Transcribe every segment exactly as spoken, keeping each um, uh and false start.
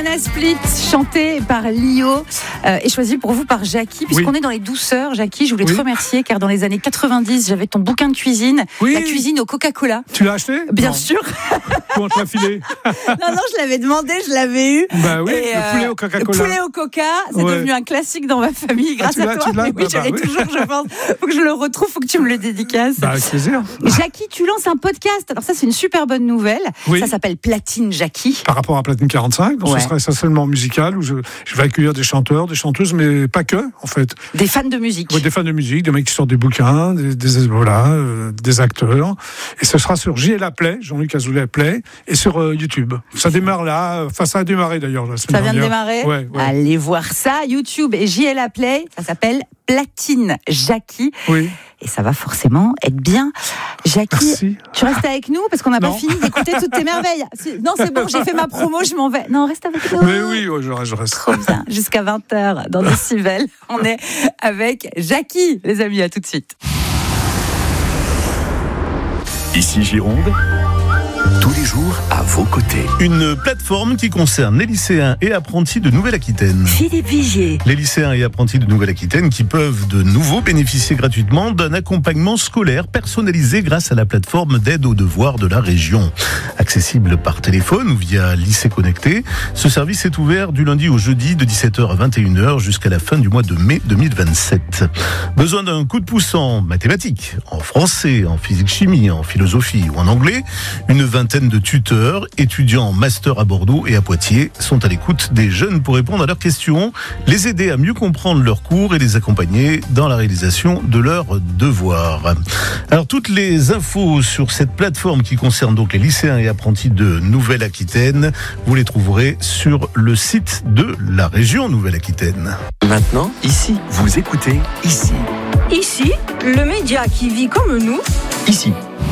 Banana Split, chanté par Lio euh, et choisi pour vous par Jackie, puisqu'on oui. est dans les douceurs. Jackie, je voulais oui. te remercier car dans les années quatre-vingt-dix, j'avais ton bouquin de cuisine, oui. la cuisine au Coca-Cola. Tu l'as acheté ? Bien non. sûr. Comment tu l'as filé ? Non, non, je l'avais demandé, je l'avais eu. Bah oui, et, le euh, poulet au Coca-Cola. Le poulet au Coca, c'est ouais. devenu un classique dans ma famille grâce ah, à toi. Mais oui, bah, je l'ai bah, toujours, oui. je pense. Faut que je le retrouve, faut que tu me le dédicaces. Bah, avec plaisir. Jackie, tu lances un podcast. Alors ça, c'est une super bonne nouvelle. Oui. Ça s'appelle Platine Jackie. Par rapport à Platine quarante-cinq, donc ouais. ce sera essentiellement musical, où je, je vais accueillir des chanteurs, des chanteuses, mais pas que, en fait. Des fans de musique. Oui, des fans de musique, des mecs qui sortent des bouquins, des, des, voilà, euh, des acteurs. Et ce sera sur J L A Play, Jean-Luc Azoulay Play, et sur euh, YouTube. Ça démarre là, enfin ça a démarré d'ailleurs la semaine Ça vient dernière. de démarrer ouais, ouais. Allez voir ça, YouTube et J L A Play, ça s'appelle Platine Jackie. Oui. Et ça va forcément être bien. Jackie, Merci. tu restes avec nous parce qu'on n'a pas fini d'écouter toutes tes merveilles. Non, c'est bon, j'ai fait ma promo, je m'en vais. Non, reste avec nous. Mais oui, ouais, je reste. Je reste. Trop bien. Jusqu'à vingt heures dans Décibel. On est avec Jackie, les amis. À tout de suite. Ici Gironde. Tous les jours à vos côtés. Une plateforme qui concerne les lycéens et apprentis de Nouvelle-Aquitaine. Philippe Vigier. Les lycéens et apprentis de Nouvelle-Aquitaine qui peuvent de nouveau bénéficier gratuitement d'un accompagnement scolaire personnalisé grâce à la plateforme d'aide aux devoirs de la région. Accessible par téléphone ou via Lycée Connecté, ce service est ouvert du lundi au jeudi de dix-sept heures à vingt et une heures jusqu'à la fin du mois de mai deux mille vingt-sept. Besoin d'un coup de pouce en mathématiques, en français, en physique-chimie, en philosophie ou en anglais? Une vingtaine de tuteurs, étudiants en master à Bordeaux et à Poitiers, sont à l'écoute des jeunes pour répondre à leurs questions, les aider à mieux comprendre leurs cours et les accompagner dans la réalisation de leurs devoirs. Alors, toutes les infos sur cette plateforme qui concerne donc les lycéens et apprentis de Nouvelle-Aquitaine, vous les trouverez sur le site de la région Nouvelle-Aquitaine. Maintenant, ici, vous écoutez Ici. Ici, le média qui vit comme nous. Ici.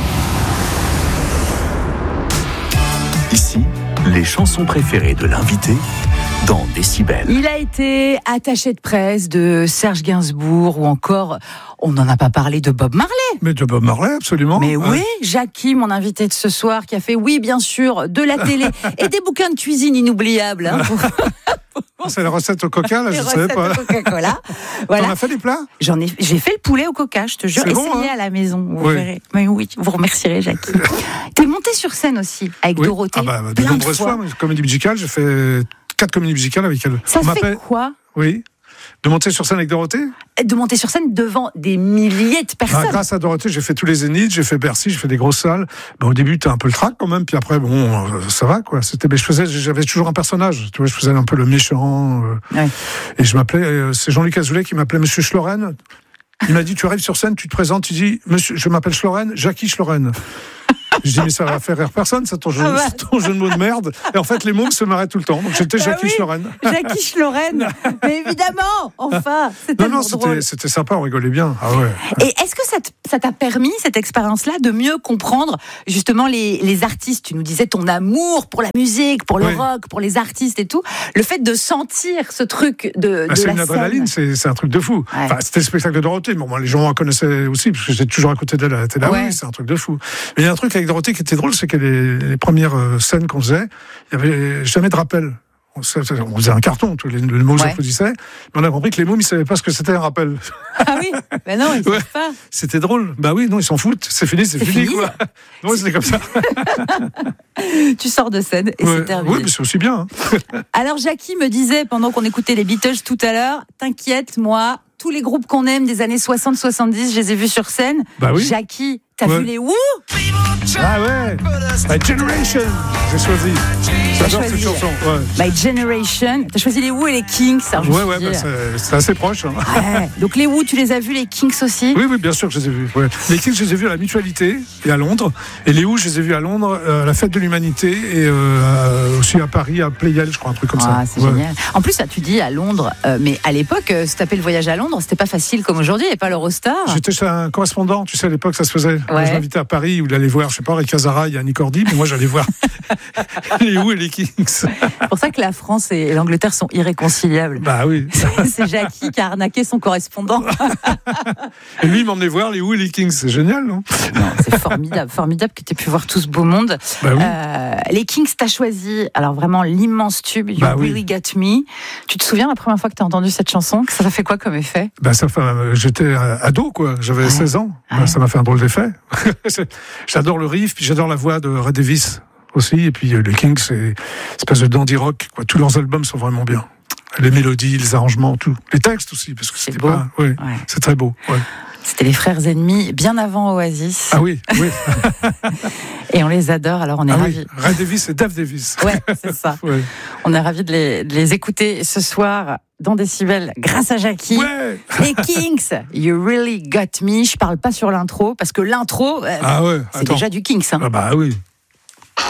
Ici, les chansons préférées de l'invité dans Décibel. Il a été attaché de presse de Serge Gainsbourg ou encore, on n'en a pas parlé, de Bob Marley. Mais de Bob Marley, absolument. Mais ouais. oui, Jackie, mon invité de ce soir, qui a fait, oui, bien sûr, de la télé et des bouquins de cuisine inoubliables. Hein, pour... C'est la recette au coca, là, les je ne savais pas. au Coca-Cola. Voilà. T'en as fait des plats ? J'en ai, j'ai fait le poulet au coca, je te jure. C'est bon, essayez hein ? à la maison, vous oui. verrez. Mais oui, vous remercierez Jackie. T'es monté sur scène aussi, avec oui. Dorothée. Ah bah, de plein nombreuses de fois. fois, comédie musicale, j'ai fait quatre comédies musicales avec elle. Ça On se fait m'appelle... quoi ? Oui. De monter sur scène avec Dorothée ? De monter sur scène devant des milliers de personnes. Ah, grâce à Dorothée, j'ai fait tous les Zéniths, j'ai fait Bercy, j'ai fait des grosses salles. Ben, au début, t'as un peu le trac quand même, puis après, bon, ça va, quoi. C'était, ben, je faisais, j'avais toujours un personnage, tu vois, je faisais un peu le méchant. Euh, ouais. Et je m'appelais, euh, c'est Jean-Luc Azoulay qui m'appelait Monsieur Schloren. Il m'a dit, tu arrives sur scène, tu te présentes, tu dis, Monsieur, je m'appelle Schloren, Jackie Schloren. Je dis, mais ça va faire rire personne, c'est ton jeu, ah bah. ton jeu de mots de merde. Et en fait, les mots se marraient tout le temps. Donc j'étais bah Jackie oui, Schloren. Jackie Schloren. Mais évidemment, enfin, c'était Non, non, c'était, c'était sympa, on rigolait bien. Ah ouais. Et est-ce que ça, te, ça t'a permis, cette expérience-là, de mieux comprendre justement les, les artistes ? Tu nous disais ton amour pour la musique, pour le oui. rock, pour les artistes et tout. Le fait de sentir ce truc de, bah, de c'est la une scène. adrénaline, c'est, c'est un truc de fou. Ouais. Enfin, c'était le spectacle de Dorothée. Bon, moi, les gens en connaissaient aussi, parce que j'étais toujours à côté d'elle à la télé. Ouais. Oui, c'est un truc de fou. Mais il y a un truc avec Dorothée qui était drôle, c'est que les, les premières scènes qu'on faisait, il n'y avait jamais de rappel. On faisait un carton, tous les, les mots ouais. s'applaudissaient, mais on a compris que les mômes, ils ne savaient pas ce que c'était un rappel. Ah oui, ben non, ils ne savent ouais. pas. C'était drôle. Bah oui, non, ils s'en foutent. C'est fini, c'est, c'est fini, fini. Quoi. Non, c'était comme ça. Tu sors de scène et ouais. c'est terminé. Oui, mais c'est aussi bien. Hein. Alors, Jackie me disait, pendant qu'on écoutait les Beatles tout à l'heure, t'inquiète, moi, tous les groupes qu'on aime des années soixante soixante-dix, je les ai vus sur scène. Bah oui. Jackie, t'as ouais. vu les Who ? Ah ouais, My Generation, j'ai choisi. J'adore cette chanson. Ouais. My Generation, t'as choisi les Who et les Kings. Ça, ouais, ouais, bah c'est, c'est assez proche. Hein. Ouais. Donc les Who, tu les as vus, les Kings aussi ? Oui, oui, bien sûr que je les ai vus. Ouais. Les Kings, je les ai vus à la Mutualité et à Londres. Et les Who, je les ai vus à Londres, à la Fête de l'Humanité et euh, aussi à Paris, à Playel, je crois, un truc comme ah, ça. C'est ouais. génial. En plus, ça, tu dis à Londres, euh, mais à l'époque, euh, se taper le voyage à Londres, c'était pas facile comme aujourd'hui, et pas l'Eurostar. J'étais chez un correspondant, tu sais, à l'époque, ça se faisait. Ouais. Moi, je l'invitais à Paris où il allait voir, je sais pas, Ray Casara, il y a Annie Cordy, mais moi j'allais voir les Who et les Kings. C'est pour ça que la France et l'Angleterre sont irréconciliables. Bah oui. C'est Jackie qui a arnaqué son correspondant. Et lui, il m'emmenait voir les Who et les Kings. C'est génial, non? Non, c'est formidable, formidable que tu aies pu voir tout ce beau monde. Bah oui. euh, les Kings, t'as choisi, alors vraiment l'immense tube, You bah Really oui. Got Me. Tu te souviens la première fois que tu as entendu cette chanson, que ça t'a fait quoi comme effet? Bah ça fait, j'étais ado, quoi. J'avais ouais. seize ans. Ouais. Bah, ça m'a fait un drôle d'effet. J'adore le riff, puis j'adore la voix de Ray Davies aussi. Et puis les Kings, c'est une espèce de dandy rock, quoi. Tous leurs albums sont vraiment bien. Les mélodies, les arrangements, tout. Les textes aussi, parce que c'est c'était beau. pas. Oui, ouais. C'est très beau. Ouais. C'était les frères ennemis, bien avant Oasis. Ah oui, oui. Et on les adore, alors on est ah ravis. Oui. Ray Davies et Dave Davies. Ouais, c'est ça. Ouais. On est ravis de les, de les écouter ce soir dans Décibel grâce à Jackie. Ouais. Les Kings, You Really Got Me. Je parle pas sur l'intro, parce que l'intro, ah ouais, c'est déjà du Kings. Hein. Ah bah oui.